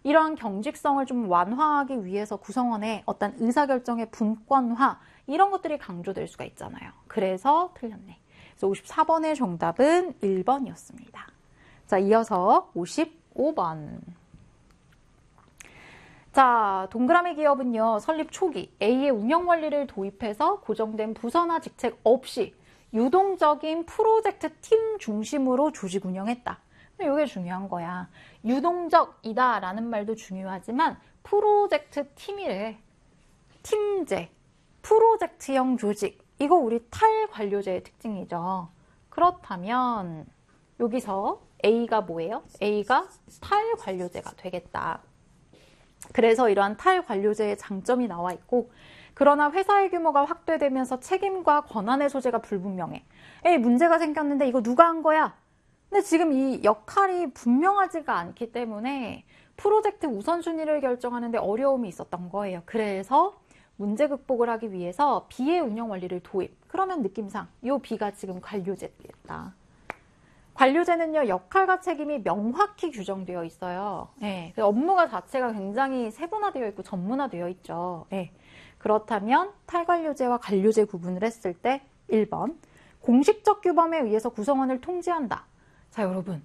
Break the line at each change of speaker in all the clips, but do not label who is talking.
이러한 경직성을 좀 완화하기 위해서 구성원의 어떤 의사결정의 분권화 이런 것들이 강조될 수가 있잖아요. 그래서 틀렸네. 그래서 54번의 정답은 1번이었습니다. 자, 이어서 55번. 자, 동그라미 기업은요, 설립 초기 A의 운영 원리를 도입해서 고정된 부서나 직책 없이 유동적인 프로젝트 팀 중심으로 조직 운영했다. 이게 중요한 거야. 유동적이다 라는 말도 중요하지만 프로젝트 팀이래. 팀제, 프로젝트형 조직. 이거 우리 탈관료제의 특징이죠. 그렇다면 여기서 A가 뭐예요? A가 탈관료제가 되겠다. 그래서 이러한 탈관료제의 장점이 나와 있고, 그러나 회사의 규모가 확대되면서 책임과 권한의 소재가 불분명해. 에이, 문제가 생겼는데 이거 누가 한 거야? 근데 지금 이 역할이 분명하지가 않기 때문에 프로젝트 우선순위를 결정하는데 어려움이 있었던 거예요. 그래서 문제 극복을 하기 위해서 B의 운영 원리를 도입. 그러면 느낌상 이 B가 지금 관료제겠다. 관료제는요, 역할과 책임이 명확히 규정되어 있어요. 네, 업무가 자체가 굉장히 세분화되어 있고 전문화되어 있죠. 네, 그렇다면 탈관료제와 관료제 구분을 했을 때 1번, 공식적 규범에 의해서 구성원을 통제한다. 자, 여러분,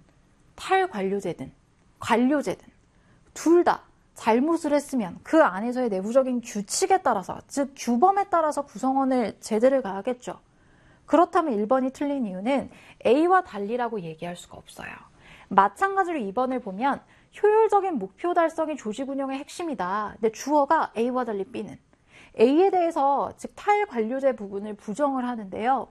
탈관료제든 관료제든 둘 다 잘못을 했으면 그 안에서의 내부적인 규칙에 따라서, 즉 규범에 따라서 구성원을 제재를 가하겠죠. 그렇다면 1번이 틀린 이유는 A와 달리라고 얘기할 수가 없어요. 마찬가지로 2번을 보면 효율적인 목표 달성이 조직 운영의 핵심이다. 근데 주어가 A와 달리 B는 A에 대해서, 즉 탈관료제 부분을 부정을 하는데요.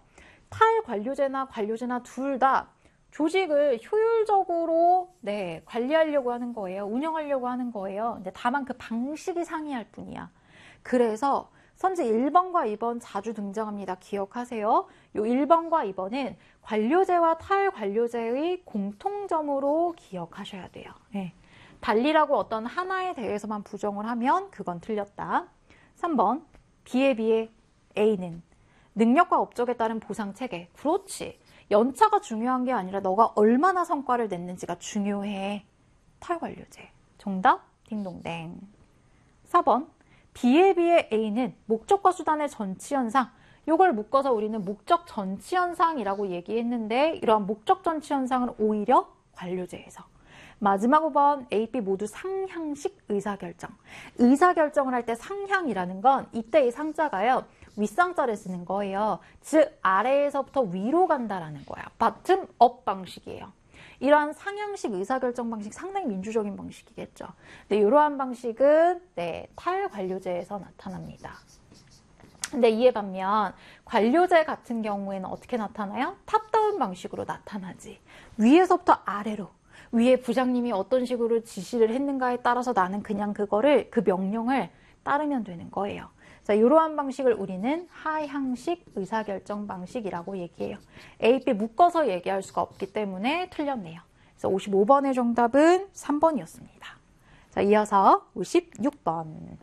탈관료제나 관료제나 둘 다 조직을 효율적으로 관리하려고 하는 거예요. 운영하려고 하는 거예요. 근데 다만 그 방식이 상이할 뿐이야. 그래서 선지 1번과 2번 자주 등장합니다. 기억하세요. 요 1번과 2번은 관료제와 탈관료제의 공통점으로 기억하셔야 돼요. 네. 달리라고 어떤 하나에 대해서만 부정을 하면 그건 틀렸다. 3번, B에 비해 A는 능력과 업적에 따른 보상체계. 그렇지. 연차가 중요한 게 아니라 너가 얼마나 성과를 냈는지가 중요해. 탈관료제. 정답? 딩동댕. 4번, B에 비해 A는 목적과 수단의 전치현상. 이걸 묶어서 우리는 목적 전치현상이라고 얘기했는데, 이러한 목적 전치현상은 오히려 관료제에서. 마지막 5번, A, B 모두 상향식 의사결정. 의사결정을 할 때 상향이라는 건 이때 이 상자가요, 윗상자를 쓰는 거예요. 즉 아래에서부터 위로 간다라는 거야. 바텀업 방식이에요. 이러한 상향식 의사결정 방식 상당히 민주적인 방식이겠죠. 근데 이러한 방식은 탈관료제에서 나타납니다. 근데 이에 반면 관료제 같은 경우에는 어떻게 나타나요? 탑다운 방식으로 나타나지. 위에서부터 아래로. 위에 부장님이 어떤 식으로 지시를 했는가에 따라서 나는 그냥 그 명령을 따르면 되는 거예요. 자, 이러한 방식을 우리는 하향식 의사결정 방식이라고 얘기해요. A, B 묶어서 얘기할 수가 없기 때문에 틀렸네요. 그래서 55번의 정답은 3번이었습니다. 자, 이어서 56번.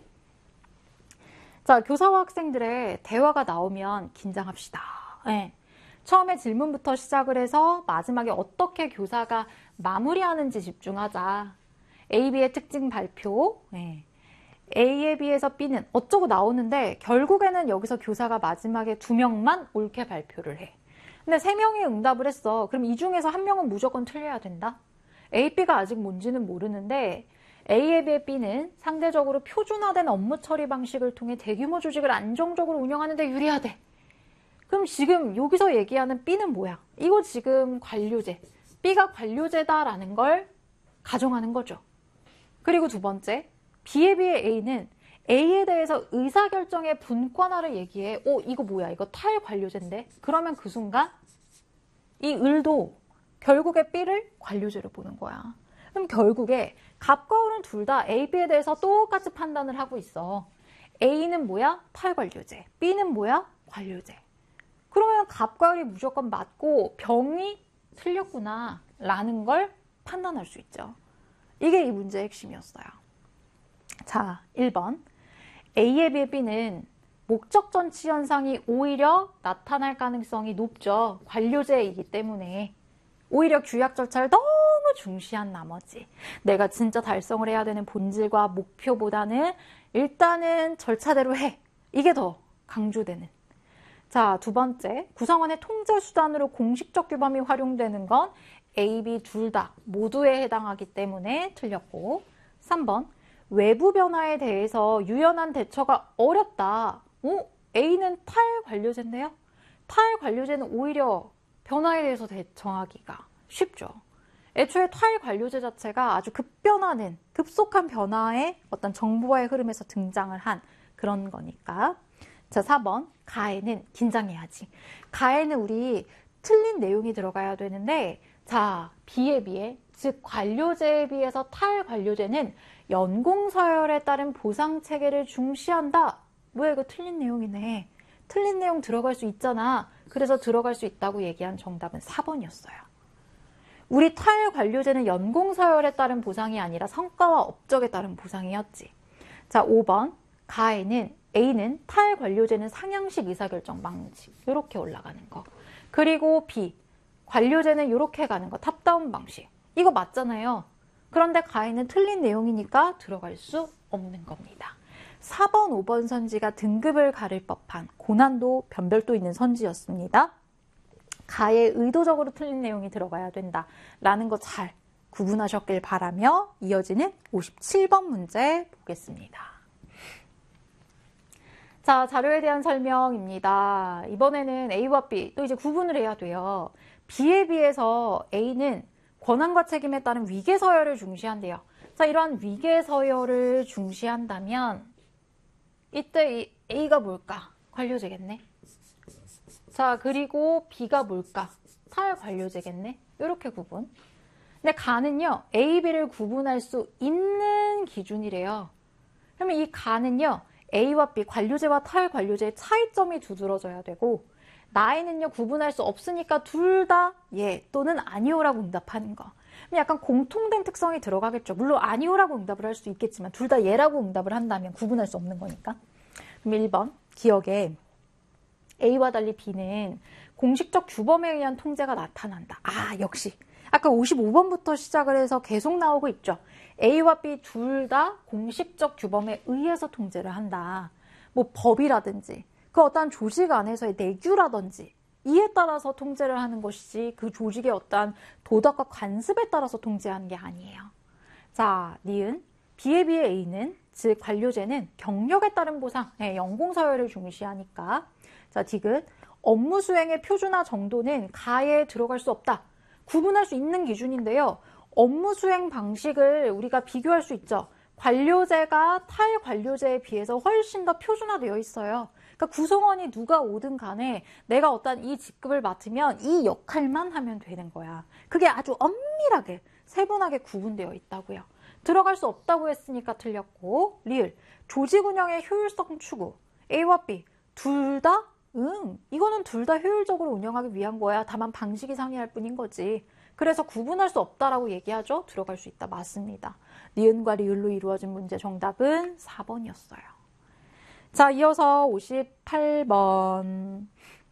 자, 교사와 학생들의 대화가 나오면 긴장합시다. 네. 처음에 질문부터 시작을 해서 마지막에 어떻게 교사가 마무리하는지 집중하자. A, B의 특징 발표. 네. A에 비해서 B는 어쩌고 나오는데 결국에는 여기서 교사가 마지막에 2명만 옳게 발표를 해. 근데 3명이 응답을 했어. 그럼 이 중에서 1명은 무조건 틀려야 된다? A, B가 아직 뭔지는 모르는데 A에 비해 B는 상대적으로 표준화된 업무 처리 방식을 통해 대규모 조직을 안정적으로 운영하는 데 유리하대. 그럼 지금 여기서 얘기하는 B는 뭐야? 이거 지금 관료제. B가 관료제다라는 걸 가정하는 거죠. 그리고 두 번째, B에 비해 A는 A에 대해서 의사결정의 분권화를 얘기해. 이거 뭐야? 이거 탈관료제인데? 그러면 그 순간 이 을도 결국에 B를 관료제로 보는 거야. 그럼 결국에 갑과 을은 둘 다 A, B에 대해서 똑같이 판단을 하고 있어. A는 뭐야? 탈관료제. B는 뭐야? 관료제. 그러면 갑과 을이 무조건 맞고 병이 틀렸구나 라는 걸 판단할 수 있죠. 이게 이 문제의 핵심이었어요. 자, 1번. A에 비해 B는 목적 전치 현상이 오히려 나타날 가능성이 높죠. 관료제이기 때문에. 오히려 규약 절차를 너무 중시한 나머지 내가 진짜 달성을 해야 되는 본질과 목표보다는 일단은 절차대로 해. 이게 더 강조되는. 자, 두 번째, 구성원의 통제 수단으로 공식적 규범이 활용되는 건 A, B 둘 다 모두에 해당하기 때문에 틀렸고, 3번, 외부 변화에 대해서 유연한 대처가 어렵다. A는 탈관료제인데요. 탈관료제는 오히려 변화에 대해서 대처하기가 쉽죠. 애초에 탈관료제 자체가 아주 급변하는, 급속한 변화의 어떤 정보와의 흐름에서 등장을 한 그런 거니까. 자, 4번. 가에는 긴장해야지. 가에는 우리 틀린 내용이 들어가야 되는데, 자, B에 비해, 즉 관료제에 비해서 탈관료제는 연공서열에 따른 보상체계를 중시한다. 뭐야, 이거 틀린 내용이네. 틀린 내용 들어갈 수 있잖아. 그래서 들어갈 수 있다고 얘기한 정답은 4번이었어요. 우리 탈관료제는 연공서열에 따른 보상이 아니라 성과와 업적에 따른 보상이었지. 자, 5번. 가에는 A는 탈관료제는 상향식 의사결정 방식. 이렇게 올라가는 거. 그리고 B. 관료제는 이렇게 가는 거. 탑다운 방식. 이거 맞잖아요. 그런데 가에는 틀린 내용이니까 들어갈 수 없는 겁니다. 4번, 5번 선지가 등급을 가릴 법한 고난도, 변별도 있는 선지였습니다. 가에 의도적으로 틀린 내용이 들어가야 된다라는 거 잘 구분하셨길 바라며 이어지는 57번 문제 보겠습니다. 자, 자료에 대한 설명입니다. 이번에는 A와 B, 또 이제 구분을 해야 돼요. B에 비해서 A는 권한과 책임에 따른 위계서열을 중시한대요. 자, 이러한 위계서열을 중시한다면 이때 이 A가 뭘까? 관료제겠네. 자, 그리고 B가 뭘까? 탈관료제겠네. 이렇게 구분. 근데 가는요, A, B를 구분할 수 있는 기준이래요. 그러면 이 가는요, A와 B, 관료제와 탈관료제의 차이점이 두드러져야 되고, 나에는요, 구분할 수 없으니까 둘 다 예 또는 아니오라고 응답하는 거. 약간 공통된 특성이 들어가겠죠. 물론 아니오라고 응답을 할 수 있겠지만 둘 다 예라고 응답을 한다면 구분할 수 없는 거니까. 그럼 1번, 기억에 A와 달리 B는 공식적 규범에 의한 통제가 나타난다. 아, 역시. 아까 55번부터 시작을 해서 계속 나오고 있죠. A와 B 둘 다 공식적 규범에 의해서 통제를 한다. 뭐 법이라든지 그 어떠한 조직 안에서의 내규라든지 이에 따라서 통제를 하는 것이지 그 조직의 어떠한 도덕과 관습에 따라서 통제하는 게 아니에요. 자, 니은 B에 비해 A는 즉 관료제는 경력에 따른 보상, 연공서열을 중시하니까. 자, 디귿 업무 수행의 표준화 정도는 가에 들어갈 수 없다. 구분할 수 있는 기준인데요. 업무 수행 방식을 우리가 비교할 수 있죠. 관료제가 탈관료제에 비해서 훨씬 더 표준화되어 있어요. 그러니까 구성원이 누가 오든 간에 내가 어떤 이 직급을 맡으면 이 역할만 하면 되는 거야. 그게 아주 엄밀하게 세분하게 구분되어 있다고요. 들어갈 수 없다고 했으니까 틀렸고, 리을 조직 운영의 효율성 추구 A와 B 둘 다 이거는 둘 다 효율적으로 운영하기 위한 거야. 다만 방식이 상이할 뿐인 거지. 그래서 구분할 수 없다라고 얘기하죠. 들어갈 수 있다. 맞습니다. 니은과 리을로 이루어진 문제 정답은 4번이었어요. 자, 이어서 58번.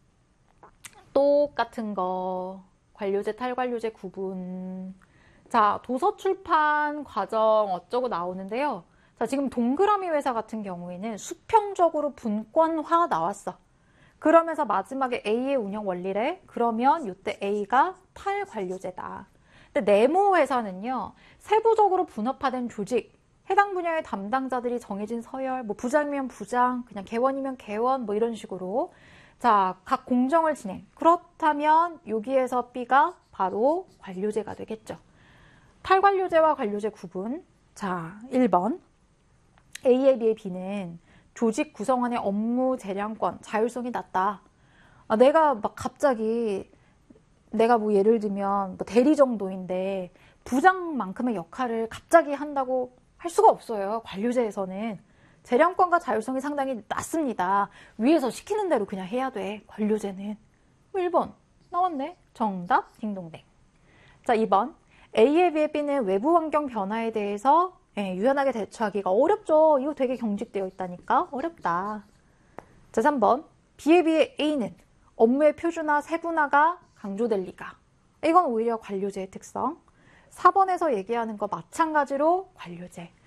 똑같은 거. 관료제, 탈관료제 구분. 자, 도서 출판 과정 어쩌고 나오는데요. 자, 지금 동그라미 회사 같은 경우에는 수평적으로 분권화 나왔어. 그러면서 마지막에 A의 운영 원리래. 그러면 이때 A가 탈관료제다. 근데 네모 회사는요. 세부적으로 분업화된 조직, 해당 분야의 담당자들이 정해진 서열, 뭐 부장이면 부장, 그냥 개원이면 개원, 뭐 이런 식으로 자, 각 공정을 진행. 그렇다면 여기에서 B가 바로 관료제가 되겠죠. 탈관료제와 관료제 구분. 자, 1번. A에 비해 B는 조직 구성원의 업무 재량권, 자율성이 낮다. 내가 막 갑자기 내가 뭐 예를 들면 뭐 대리 정도인데 부장만큼의 역할을 갑자기 한다고 할 수가 없어요. 관료제에서는. 재량권과 자율성이 상당히 낮습니다. 위에서 시키는 대로 그냥 해야 돼. 관료제는. 1번 나왔네. 정답 딩동댕. 자, 2번. A에 비해 B는 외부 환경 변화에 대해서 유연하게 대처하기가 어렵죠. 이거 되게 경직되어 있다니까. 어렵다. 자, 3번. B에 비해 A는 업무의 표준화, 세분화가 강조될 리가. 이건 오히려 관료제의 특성. 4번에서 얘기하는 거 마찬가지로 관료제.